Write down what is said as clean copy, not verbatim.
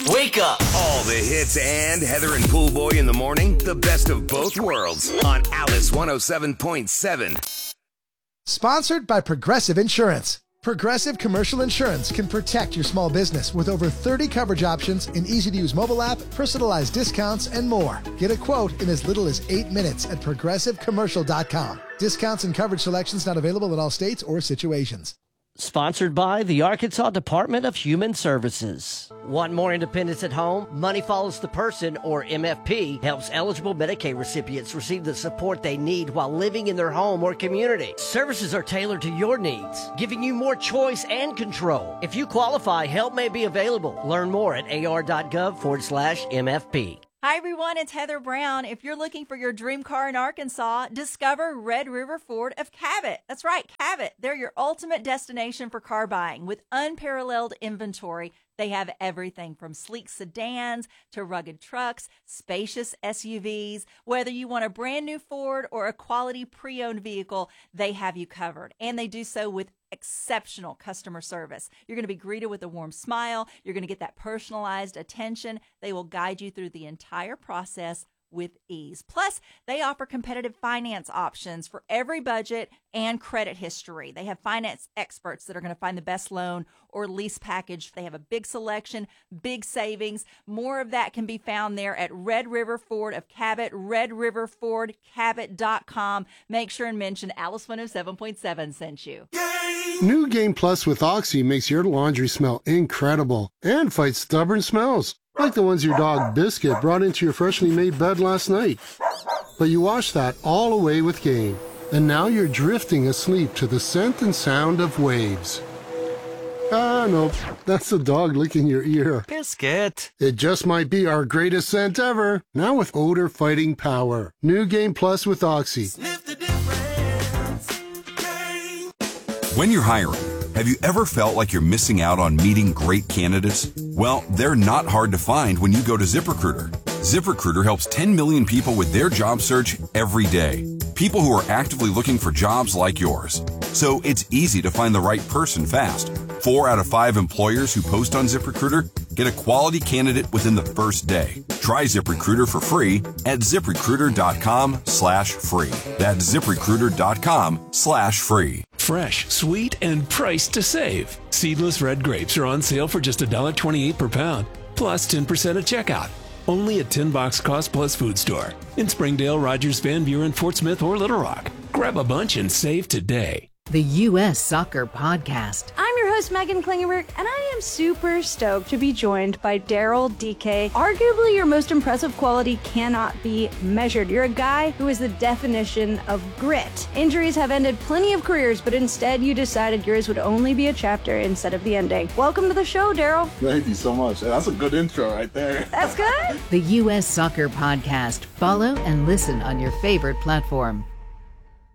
Wake up! All the hits and Heather and Pool Boy in the morning. The best of both worlds on Alice 107.7. Sponsored by Progressive Insurance. Progressive Commercial Insurance can protect your small business with over 30 coverage options, an easy-to-use mobile app, personalized discounts, and more. Get a quote in as little as 8 minutes at progressivecommercial.com. Discounts and coverage selections not available in all states or situations. Sponsored by the Arkansas Department of Human Services. Want more independence at home? Money Follows the Person, or MFP, helps eligible Medicaid recipients receive the support they need while living in their home or community. Services are tailored to your needs, giving you more choice and control. If you qualify, help may be available. Learn more at ar.gov/MFP. Hi, everyone. It's Heather Brown. If you're looking for your dream car in Arkansas, discover Red River Ford of Cabot. That's right, Cabot. They're your ultimate destination for car buying with unparalleled inventory. They have everything from sleek sedans to rugged trucks, spacious SUVs. Whether you want a brand new Ford or a quality pre-owned vehicle, they have you covered. And they do so with exceptional customer service. You're going to be greeted with a warm smile. You're going to get that personalized attention. They will guide you through the entire process with ease. Plus, they offer competitive finance options for every budget and credit history. They have finance experts that are going to find the best loan or lease package. They have a big selection, big savings. More of that can be found there at Red River Ford of Cabot, redriverfordcabot.com. Make sure and mention Alice 107.7 sent you. New Game Plus with Oxy makes your laundry smell incredible and fights stubborn smells, like the ones your dog Biscuit brought into your freshly made bed last night. But you wash that all away with Game, and now you're drifting asleep to the scent and sound of waves. Ah, no, that's the dog licking your ear. Biscuit. It just might be our greatest scent ever, now with odor-fighting power. New Game Plus with Oxy. Sniff the difference. Game. When you're hiring, have you ever felt like you're missing out on meeting great candidates? Well, they're not hard to find when you go to ZipRecruiter. ZipRecruiter helps 10 million people with their job search every day. People who are actively looking for jobs like yours. So it's easy to find the right person fast. 4 out of 5 employers who post on ZipRecruiter get a quality candidate within the first day. Try ZipRecruiter for free at ZipRecruiter.com/free. That's ZipRecruiter.com/free. Fresh, sweet, and priced to save. Seedless red grapes are on sale for just $1.28 per pound, plus 10% at checkout. Only at 10 Box Cost Plus Food Store in Springdale, Rogers, Van Buren, Fort Smith, or Little Rock. Grab a bunch and save today. The U.S. Soccer Podcast. I'm your host, Megan Klingenberg, and I am super stoked to be joined by Daryl Dike. Arguably, your most impressive quality cannot be measured. You're a guy who is the definition of grit. Injuries have ended plenty of careers, but instead you decided yours would only be a chapter instead of the ending. Welcome to the show, Daryl. Thank you so much. That's a good intro right there. That's good. The U.S. Soccer Podcast. Follow and listen on your favorite platform.